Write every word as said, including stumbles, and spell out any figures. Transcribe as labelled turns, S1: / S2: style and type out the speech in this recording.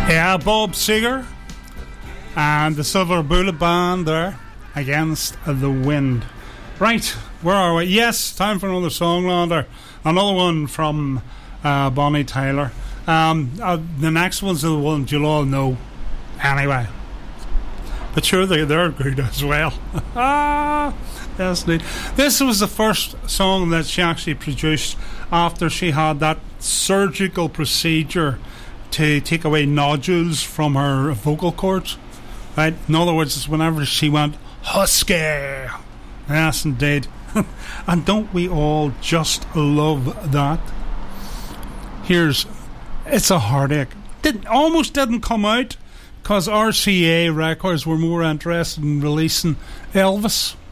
S1: Yeah, Bob Seger and the Silver Bullet Band there, Against the Wind. Right, where are we? Yes, time for another Songlander. Another one from uh, Bonnie Tyler. Um, uh, the next one's the one you'll all know anyway. But sure, they, they're good as well. ah, yes, indeed. This was the first song that she actually produced after she had that surgical procedure to take away nodules from her vocal cords. Right? In other words, it's whenever she went husky. Yes, indeed. And don't we all just love that? Here's It's a Heartache. Did, almost didn't come out because R C A Records were more interested in releasing Elvis.